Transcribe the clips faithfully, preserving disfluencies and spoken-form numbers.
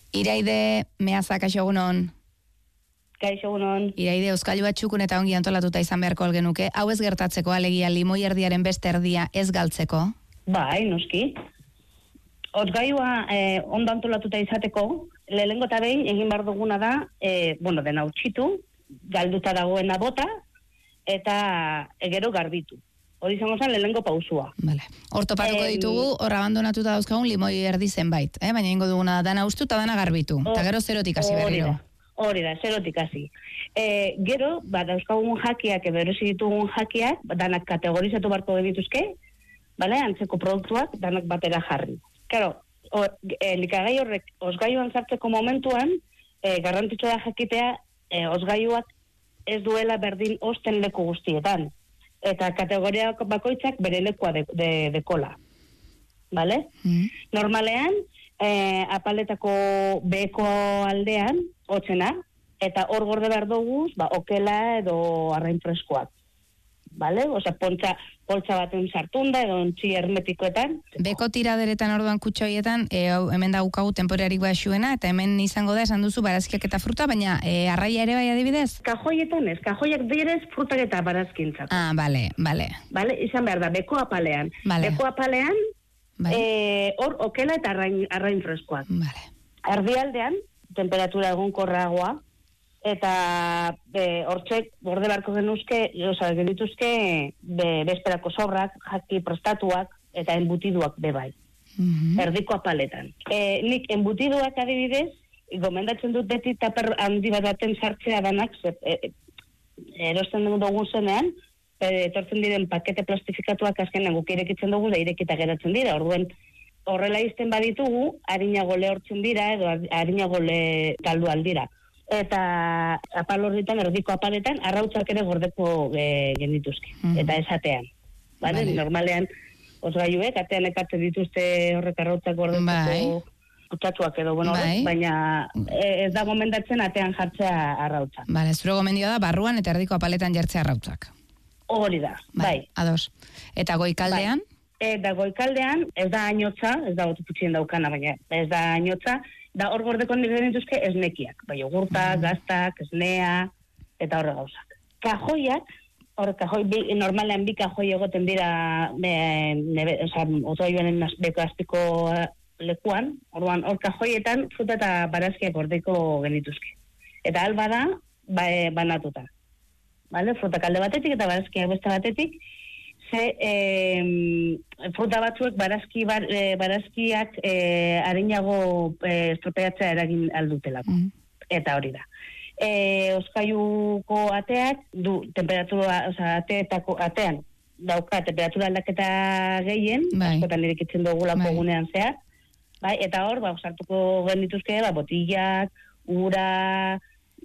Iraide, mehazak aixogunon. Kaixogunon. Iraide, euskailu bat txukun eta ongi antolatuta izan beharko algenuke. Hau ez gertatzeko, alegia limoi erdiaren beste erdia ez galtzeko? Bai, noski. Osgailua eh, ondo antolatuta izateko, lehenengo eta behin egin behar duguna da, eh, bueno, dena utxitu, galduta dagoena bota, eta gero garbitu. Hori izango zen lehenengo pausua. Vale. Hor topatuko eh, ditugu, hor abandonatuta dauzkagun limoi erdi zenbait, eh? Baina ingo duguna dana ustu eta dana garbitu. Eta gero zerotik hasi berriro. Hori da, zerotik hasi. E, gero, ba, dauzkagun jakiak, edo erosi ditugun jakiak, danak kategorizatu barko genituzke, bale, antzeko produktuak, danak batera jarri. Claro, e, likagai horrek, osgailuan sartzeko momentuan, e, garrantzitsua da jakitea, e, osgailuak ez duela berdin osten leku guztietan. Eta kategoria bakoitzak bere lekua de, de, dekola. Vale? Mm. Normalean, eh, apaletako beheko aldean, hotzena, eta hor gorde behar dugu, ba, okela edo arrain freskoak. Vale? Osea, pontza, poltsa baten sartunda edo ontzi hermetikoetan. Beko tiraderetan orduan kutxoietan, e, hemen da gukagu temporarik baxuena, eta hemen izango da esan duzu barazkiak eta fruta, baina e, arraia ere bai adibidez? Kajoietan ez, kajoiak direz frutak eta barazkintzako. Ah, bale, bale. Bale, izan behar da, beko apalean. Vale. Beko apalean, bai. e, hor okela eta arrain, arrain freskoak. Vale. Erdialdean, temperatura egonkorragoa, eta hortzek borde barko genuzke, oza, genituzke be, bezperako sobrak, jaki prestatuak eta embutiduak bebai. Mm-hmm. Erdiko apaletan. E, nik embutiduak adibidez, gomendatzen dut beti taper handi bat baten sartzea danak, e, e, erosten dugun zenean, e, etortzen diren pakete plastifikatuak azkenean guk irekitzen dugu, da irekita geratzen dira, orduen horrela izten baditugu, harinago lehortzen dira, edo harinago le galdu aldira. Eta apal horretan, erdiko apaletan, arrautzak ere gordeko e, genituzke. Mm-hmm. Eta esatean. Vale? Vale. Normalean, osgailuek, atean ekartzen dituzte horrek arrautzak gordeko kutsatuak edo, bueno, bai. Baina e, ez da gomendatzen atean jartzea arrautza. Vale, zure gomendioa da, barruan eta erdiko apaletan jartzea arrautzak. Hori da, bai. bai. Ados. Eta goikaldean? Bai. Eta goikaldean, ez da ainotza, ez da otuputxien daukana, baina ez da ainotza, da hor gordeko nire dituzke esnekiak, bai, jogurtak, gaztak, esnea, eta horre gauzak. Kajoiak, hor kajoi, bi, normalean bi kajoi egoten dira, oza, otoioanen beko azpiko lekuan, orduan, hor kajoietan, fruta eta barazkiak gordeko genituzke. Eta alba da, ba, banatuta. Vale? Fruta kalde batetik eta barazkiak beste batetik, ze e, fruta batzuek barazki bar, e, barazkiak e, harinago e, estropeatzea eragin aldutelako. Mm. Eta hori da. E, Oskailuko ateak du temperatura, oza, ateetako atean dauka temperatura aldaketa gehien, bai. Askotan irekitzen dugulako bai. Gunean zehar. Bai, eta hor, ba, sartuko genituzke, ba, botillak, ura,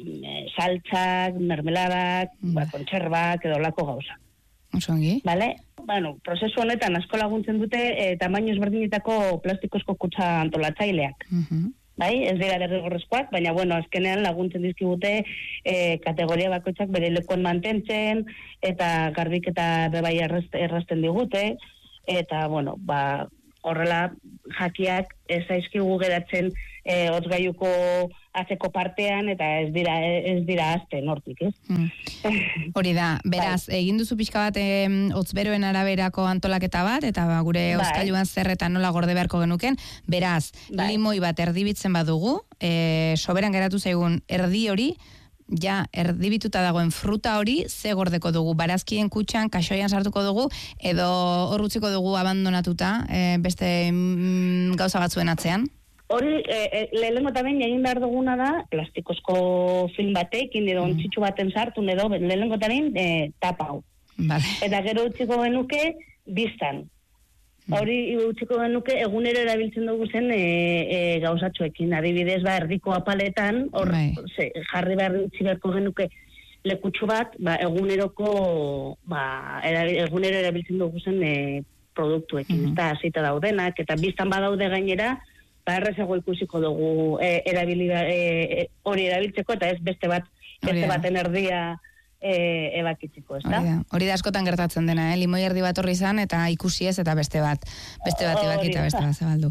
saltzak, mermeladak, bai. Ba, kontserbak, edo lako gauza. Osongi. Vale? Bueno, prozesu honetan asko laguntzen dute e, tamaino ezberdinetako plastikozko kutsa antolatzaileak. Uh-huh. Bai? Ez dira derrigorrezkoak, baina bueno, azkenean laguntzen dizkigute e, kategoria bakoitzak bere lekuan mantentzen eta garbiketa bebai errazten digute eta bueno, ba horrela jakiak ez zaizkigu geratzen e, otzgailuko atzeko partean eta ez dira ez dira azten hortik, ez? Mm. Hori da, beraz, bai. Egin duzu pixka bat e, otzberoen araberako antolaketa bat, eta ba, gure bai. Oskailuan zerretan nola gorde beharko genuken, beraz, bai. Limoi bat erdibitzen badugu, e, soberan geratu zaigun erdi hori, ja, erdibituta dagoen fruta hori, ze gordeko dugu, barazkien kutxan, kaxoian sartuko dugu, edo hor utziko dugu abandonatuta, e, beste mm, gauza batzuen atzean? Hori, e, e, lehenengo eta behin egin behar duguna da, plastikozko film batekin, edo mm. ontzitsu baten sartu, edo lehenengo eta behin e, tapa hau. Vale. Eta gero utziko genuke biztan. Hori utziko genuke egunero erabiltzen dugu zen e, e, gauzatxoekin. Adibidez, ba, erdiko apaletan, hor ze, jarri behar utzi beharko genuke lekutsu bat, ba, eguneroko, ba, erabil, egunero erabiltzen dugu zen e, produktuekin. Mm-hmm. Eta hasita daudenak, eta biztan badaude gainera, ba, errezago ikusiko dugu e, erabili, e, hori erabiltzeko, eta ez beste bat, beste baten erdia E, ebakitziko, ez da? Hori da askotan gertatzen dena, eh? Limoi erdi bat horri izan, eta ikusi ez, eta beste bat, beste bat ebakita, beste bat zabaldu.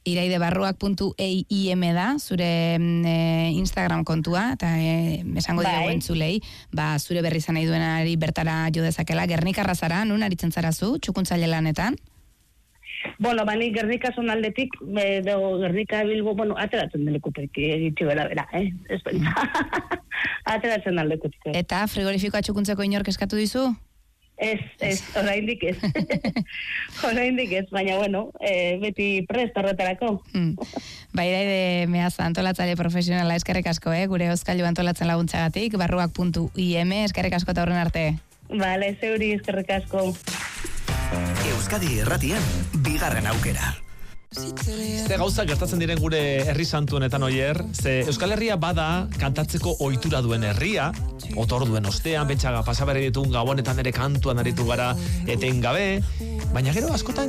iraidebarruak puntu e i eme da, zure e, Instagram kontua, eta e, esango bai. Dugu entzulei, ba, zure berri izan nahi duenari bertara jo dezakela. Gernikarra zara, nun aritzen zara zu, txukuntzaile lanetan? Bueno, bani Gernika zonaldetik, edo Gernika Bilbo, bueno, ateratzen delekutik egitxu bera bera, eh? Ez pentsa. Ateratzen aldekutik. Eta frigorifikoa txukuntzeko inork eskatu dizu? Ez, ez, oraindik ez. Oraindik ez, baina bueno, e, beti prest horretarako. Hmm. Baira de mehaza antolatzaile profesionala eskerrik asko, eh? Gure Euskailu antolatzen laguntzagatik, barruak puntu i eme, eskerrik asko eta horren arte. Vale, zeuri eskerrik asko. Euskadi Irratian, bigarren aukera. Ze gauza gertatzen diren gure herri santu honetan oier, ze Euskal Herria bada kantatzeko ohitura duen herria, otor duen ostean, betxaga pasaberri ditugun gabonetan ere kantuan aritu gara etengabe, baina gero askotan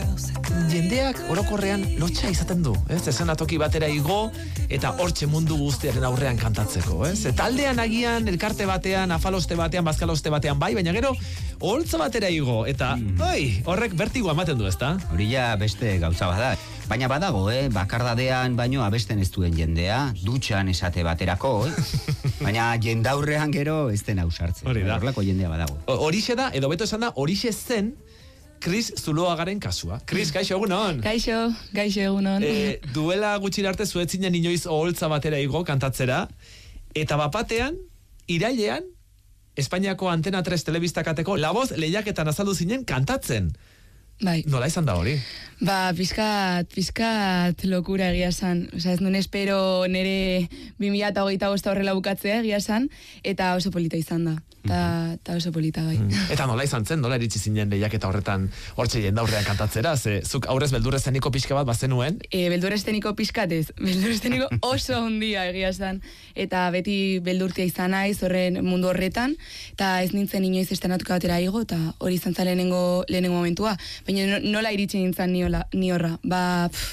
jendeak orokorrean lotxa izaten du, ez? Esenatoki batera igo eta hortxe mundu guztiaren aurrean kantatzeko, ez? Eta aldean agian, elkarte batean, afaloste batean, bazkaloste batean bai, baina gero holtza batera igo, eta mm. oi, horrek bertigoa ematen du, ezta? Hori ja beste gauza bada. Baina badago, eh? Bakardadean baino abesten ez duen jendea, dutxan esate baterako, eh? Baina jendaurrean gero ez den ausartzen. Hori da. Horrelako jendea badago. Horixe da, edo beto esan da, horixe zen Kris Zuloagaren kasua. Kris, kaixo egunon. Kaixo, kaixo egunon. E, duela gutxirarte zuetzinen inoiz oholtza batera igo kantatzera, eta bapatean, irailean, Espainiako Antena tres telebistakateko La Voz lehiaketan azaldu zinen kantatzen. Bai. Nola izan da hori? Ba, pizkat, pizkat lokura egia san. Osa, ez nun espero nere bi mila hogeita bost horrela bukatzea egia san, eta oso polita izan da. Ta, ta oso polita bai. Eta nola izan zen, nola iritsi zinen lehiaketa horretan hortxe jendaurrean kantatzera? Ze, zuk aurrez beldurrez zeniko pixka bat bazenuen? E, beldurrez zeniko pixkatez, beldurrez zeniko oso ondia egia san. Eta beti beldurtia izan naiz horren mundu horretan, eta ez nintzen inoiz estanatuka batera igo, eta hori izan zen lehenengo, lehenengo momentua. Baina nola iritsi nintzen niola, ni horra. Ba, pff,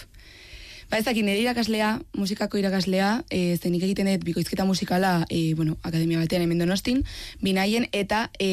ba ez dakit, nire irakaslea, musikako irakaslea, e, zenik egiten dut bikoizketa musikala, e, bueno, akademia batean hemen Donostin, binaien, eta e,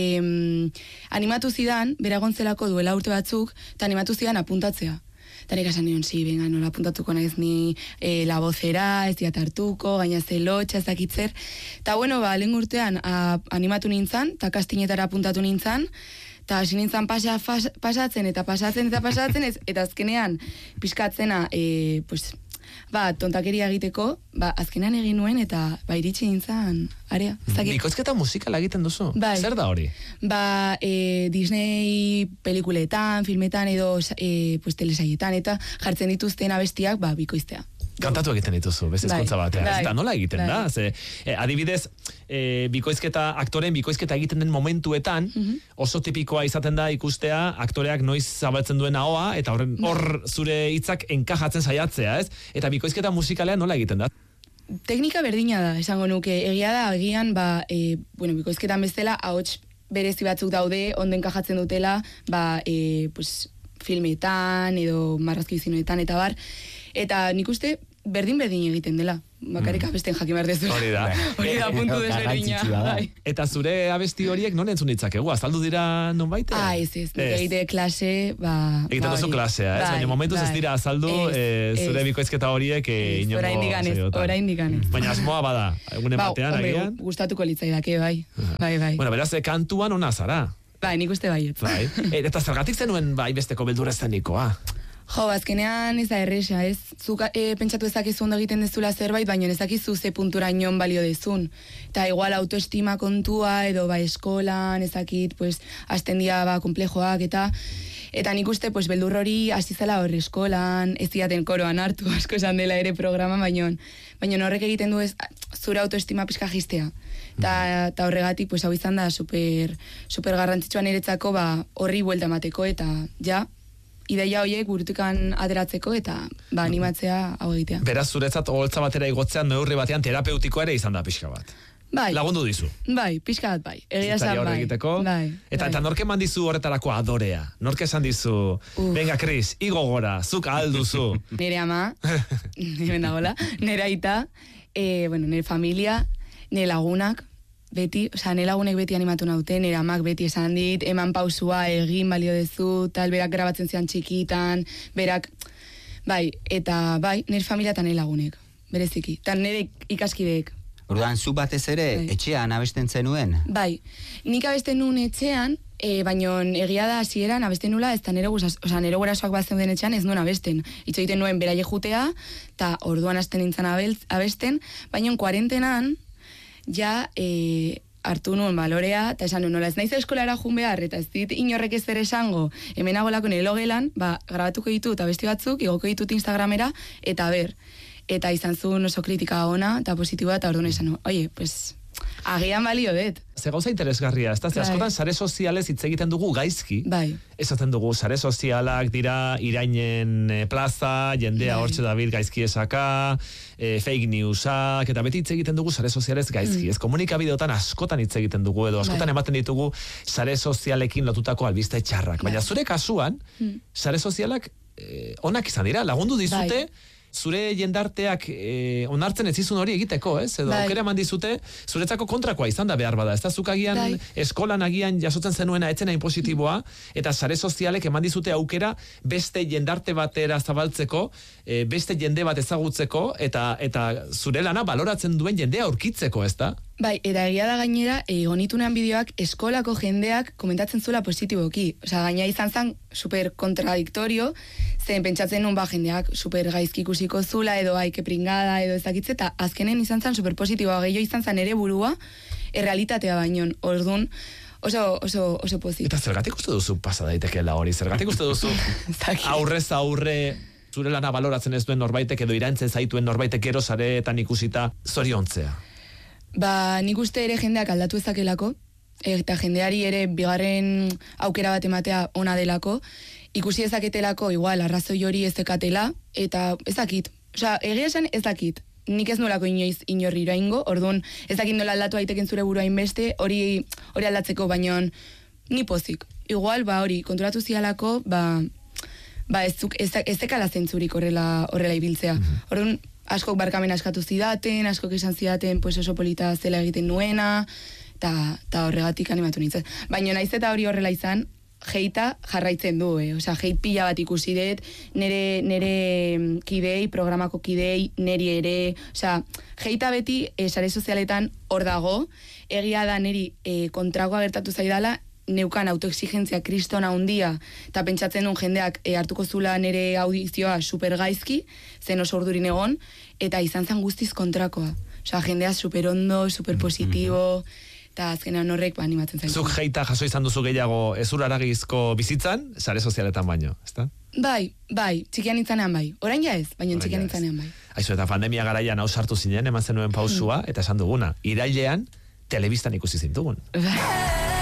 animatu zidan, bera gonzelako duela urte batzuk, eta animatu zidan apuntatzea. Eta nik esan nion, zi, venga, nola apuntatuko naiz ni e, La Vocera, ez diat hartuko, gaina zelotxa, ez dakitzer. Eta bueno, ba, lehen urtean a, animatu nintzen, eta kastinetara apuntatu nintzen, eta hasi nintzen pasa, fas, pasatzen eta pasatzen eta pasatzen, ez, eta azkenean pizkatzena, e, pues, ba, tontakeria egiteko, ba, azkenean egin nuen, eta ba, iritsi nintzen area. Bikoizketa musikala egiten duzu? Bai. Zer da hori? Ba, e, Disney pelikuletan, filmetan edo e, pues, telesaietan, eta jartzen dituzten abestiak, ba, bikoiztea. Kantatu egiten dituzu, bez ezkontza batean. Eta nola egiten bai. Da? Ze, e, adibidez, e, bikoizketa, aktoren bikoizketa egiten den momentuetan, mm-hmm. oso tipikoa izaten da ikustea, aktoreak noiz zabaltzen duen ahoa, eta hor bai. Zure hitzak enkajatzen saiatzea, ez? Eta bikoizketa musikalean nola egiten da? Teknika berdina da, esango nuke. Egia da, agian, ba, e, bueno, bikoizketan bezala, ahots berezi batzuk daude, ondo enkajatzen dutela, ba, e, pues, filmetan, edo marrazki bizinoetan, eta bar, eta nik uste berdin-berdin egiten dela. Bakarrik abesten jakin behar dezu. Hori da. Hori da puntu desberdina. Eta zure abesti horiek non entzun ditzakegu? Azaldu dira non baite? Ah, ez, ez. Egite klase, ba... Egiten duzu klasea, ez? Baina momentuz ez dira azaldu zure bikoizketa horiek inongo... Orain diganez. Baina asmoa bada, egunen batean, agian? Gustatuko litzaidake, bai. Bai, bai. Bueno, beraz, kantuan ona zara. Bai, nik uste baiet. Bai. Eta zergatik zenuen bai besteko beldurra zenikoa? Jo, azkenean ez da erresa, ez? Zuk e, pentsatu ezakizu ondo egiten dezula zerbait, baina ezakizu ze puntura inon balio dezun. Eta igual autoestima kontua, edo ba eskolan, ezakit, pues, azten dia ba komplejoak, eta eta nik uste, pues, beldur hori azizela hor eskolan, ez diaten koroan hartu, asko esan dela ere programa, baina baina horrek egiten du ez, zure autoestima pixka jistea. Eta horregatik, pues, hau izan da super, super garrantzitsuan eretzako, ba, horri buelta emateko, eta ja, ideia horiek burutukan ateratzeko eta ba, animatzea hau egitea. Beraz, zuretzat oholtza batera igotzean neurri batean terapeutikoa ere izan da pixka bat. Bai. Lagundu dizu. Bai, pixka bat bai. Egia esan bai. Egiteko. Bai. Eta, bai. eta norke eman dizu horretarako adorea? Norke esan dizu, Uf. Venga, Kris, igo gora, zuk alduzu. Nere ama, hemen dagoela, nere aita, e, bueno, nere familia, nere lagunak, beti, oza, nire lagunek beti animatu naute, nire amak beti esan dit, eman pausua, egin balio dezu, tal, berak grabatzen zian txikitan, berak, Bai, eta bai, nire familia eta nire lagunek, bereziki. Eta nire ikaskideek. Orduan, zu batez ere, bai. Etxean abesten zenuen? Bai, nik abesten nuen etxean, e, baino egia da hasieran abesten nula, ez da nire gurasoak, oza, nire gurasoak bat zeuden etxean ez nuen abesten. Itxo egiten nuen beraie jutea, eta orduan hasten nintzen abesten, baino kuarentenan, ja, e, hartu nuen balorea, eta esan nuen, nola ez naiz eskolara jun behar, eta ez dit inorrek ez ere esango, hemen agolako nire logelan, ba, grabatuko ditut abesti batzuk, igoko ditut Instagramera, eta ber, eta izan zuen oso kritika ona, eta positiboa, eta orduan izan, oie, pues, agian balio det. Ze gauza interesgarria, ez da, ze askotan sare sozialez hitz egiten dugu gaizki. Bai. Esaten dugu, sare sozialak dira irainen e, plaza, jendea bai. Hortxe dabil gaizki esaka, e, fake newsak, eta beti hitz egiten dugu sare sozialez gaizki. Mm. Ez komunikabideotan askotan hitz egiten dugu, edo askotan bai. Ematen ditugu sare sozialekin lotutako albiste txarrak. Bai. Baina zure kasuan, mm. sare sozialak e, onak izan dira, lagundu dizute, bai. Zure jendarteak eh, onartzen ez izun hori egiteko, ez? Edo bai. Aukera eman dizute, zuretzako kontrakoa izan da behar bada. Ez da, zuk agian bai. Eskolan agian jasotzen zenuena etzena impositiboa, eta sare sozialek eman dizute aukera beste jendarte batera zabaltzeko, eh, beste jende bat ezagutzeko, eta eta zure lana baloratzen duen jendea aurkitzeko, ez da? Bai, eta egia da gainera, egonitunean bideoak eskolako jendeak komentatzen zuela positiboki. Osa, gaina izan zen super kontradiktorio, zen pentsatzen nun ba jendeak super gaizki ikusiko zula, edo aike pringada, edo ezakitze, eta azkenen izan zen super positiboa, gehiago izan zen ere burua, errealitatea bainon, orduan, oso, oso, oso pozik. Eta zergatik uste duzu pasa daitekeela hori? Zergatik uste duzu aurrez aurre zure lana baloratzen ez duen norbaitek edo irantzen zaituen norbaitek gero sareetan ikusita zoriontzea? Ba, nik uste ere jendeak aldatu ezakelako, eta jendeari ere bigarren aukera bat ematea ona delako, ikusi ezaketelako igual arrazoi hori ez dekatela, eta ezakit. Osea, egia esan ezakit. Nik ez nolako inoiz inorri iraingo, orduan ezakit nola aldatu aiteken zure burua inbeste, hori hori aldatzeko, baino ni pozik. Igual, ba, hori, konturatu zialako, ba, ba ez, ez, ez dekala zentzurik horrela, horrela ibiltzea. Orduan, askok barkamen askatu zidaten, askok esan zidaten pues oso polita zela egiten nuena, eta horregatik animatu nintzen. Baina naiz eta hori horrela izan, jeita jarraitzen du, eh? Osea, jeit pila bat ikusi dut, nere, nere kidei, programako kidei, neri ere, osea, jeita beti eh, sare sozialetan hor dago, egia da neri eh, kontrakoa gertatu zaidala, neukan autoexigentzia kristona handia, eta pentsatzen duen jendeak e, hartuko zula nere audizioa super gaizki, zen oso ordurin egon, eta izan zen guztiz kontrakoa. Osea, jendea super ondo, super positibo, eta azkenean horrek ba, animatzen zain. Zuk jeita jaso izan duzu gehiago ezuraragizko bizitzan, sare sozialetan baino, ezta? Bai, bai, txikian itzanean bai. Orain ja ez, baina txikian itzanean bai. Aizu, eta pandemia garaian hau sartu zinen, eman zenuen pausua, eta esan duguna, irailean, telebistan ikusi zintugun.